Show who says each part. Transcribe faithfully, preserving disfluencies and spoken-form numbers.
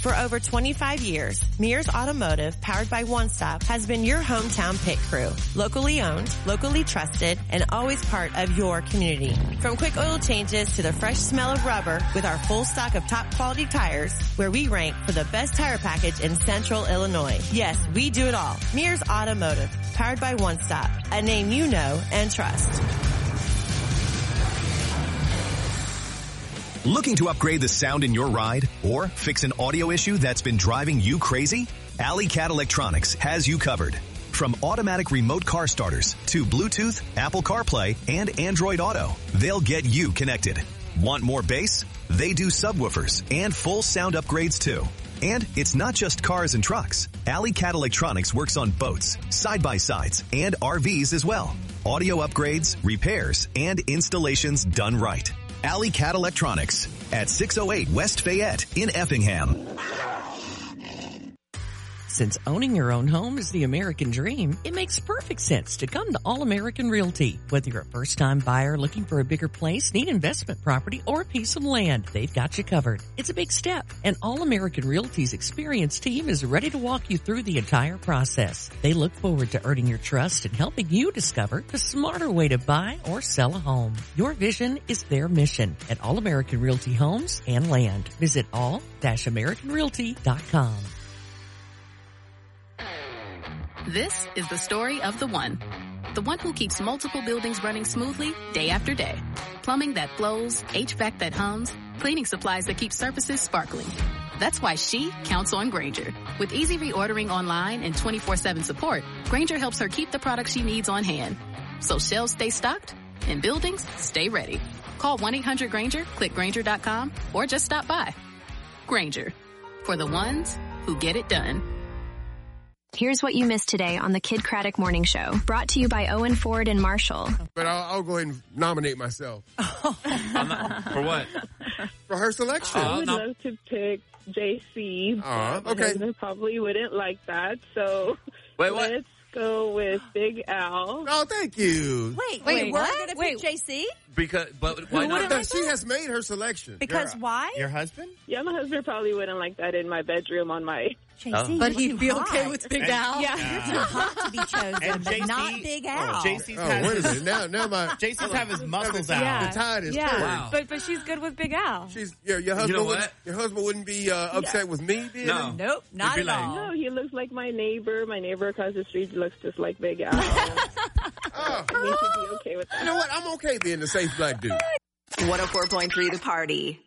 Speaker 1: For over twenty-five years, Mears Automotive, powered by One Stop, has been your hometown pit crew. Locally owned, locally trusted, and always part of your community. From quick oil changes to the fresh smell of rubber, with our full stock of top quality tires, where we rank for the best tire package in Central Illinois. Yes, we do it all. Mears Automotive, powered by One Stop, a name you know and trust.
Speaker 2: Looking to upgrade the sound in your ride or fix an audio issue that's been driving you crazy? Alley Cat Electronics has you covered. From automatic remote car starters to Bluetooth, Apple CarPlay, and Android Auto, they'll get you connected. Want more bass? They do subwoofers and full sound upgrades too. And it's not just cars and trucks. Alley Cat Electronics works on boats, side-by-sides, and R Vs as well. Audio upgrades, repairs, and installations done right. Alley Cat Electronics at six oh eight West Fayette in Effingham.
Speaker 3: Since owning your own home is the American dream, it makes perfect sense to come to All-American Realty. Whether you're a first-time buyer looking for a bigger place, need investment property, or a piece of land, they've got you covered. It's a big step, and All-American Realty's experienced team is ready to walk you through the entire process. They look forward to earning your trust and helping you discover the smarter way to buy or sell a home. Your vision is their mission at All-American Realty Homes and Land. Visit all dash american realty dot com.
Speaker 4: This is the story of the one. The one who keeps multiple buildings running smoothly day after day. Plumbing that flows, H V A C that hums, cleaning supplies that keep surfaces sparkling. That's why she counts on Grainger. With easy reordering online and twenty-four seven support, Grainger helps her keep the products she needs on hand. So shelves stay stocked and buildings stay ready. Call one eight hundred Grainger, click Grainger dot com, or just stop by. Grainger. For the ones who get it done.
Speaker 5: Here's what you missed today on the Kid Craddock Morning Show, brought to you by Owen Ford and Marshall.
Speaker 6: But I'll, I'll go ahead and nominate myself.
Speaker 7: I'm not, for what?
Speaker 6: For her selection.
Speaker 8: I would
Speaker 7: no.
Speaker 8: love to pick J C.
Speaker 6: Uh,
Speaker 8: My
Speaker 6: okay.
Speaker 8: husband probably wouldn't like that, so
Speaker 7: Wait, what?
Speaker 8: let's go with Big Al.
Speaker 6: Oh, thank you.
Speaker 9: Wait, wait, we're going to pick J C?
Speaker 7: Because, but why not?
Speaker 6: Because she has made her selection.
Speaker 9: Because
Speaker 10: Your-
Speaker 9: why?
Speaker 10: Your husband?
Speaker 8: Yeah, my husband probably wouldn't like that in my bedroom on my...
Speaker 9: J C,
Speaker 7: Oh.
Speaker 9: but he'd be okay with Big
Speaker 10: And-
Speaker 9: Al.
Speaker 10: Yeah.
Speaker 9: You're too hot to be chosen,
Speaker 10: And
Speaker 9: but
Speaker 10: J C
Speaker 9: not Big Al.
Speaker 10: J C's
Speaker 6: Oh,
Speaker 10: has
Speaker 6: wait a
Speaker 10: his,
Speaker 6: minute. Now, now my...
Speaker 10: J C's have his muscles
Speaker 6: the,
Speaker 10: out.
Speaker 6: The tide is
Speaker 11: yeah.
Speaker 6: turned.
Speaker 7: Wow.
Speaker 11: But but she's good with Big Al.
Speaker 6: She's, your, your husband
Speaker 7: You know
Speaker 6: wouldn't-
Speaker 7: what?
Speaker 6: Your husband wouldn't be uh, upset with me being
Speaker 7: No.
Speaker 6: in-
Speaker 9: Nope, not
Speaker 7: It'd
Speaker 9: at
Speaker 7: be like-
Speaker 9: all.
Speaker 8: No, he looks like my neighbor. My neighbor across the street looks just like Big Al.
Speaker 6: Oh.
Speaker 8: I think he'd be okay with
Speaker 6: You
Speaker 8: that.
Speaker 6: know what? I'm okay being the safe black dude.
Speaker 12: one oh four point three The Party.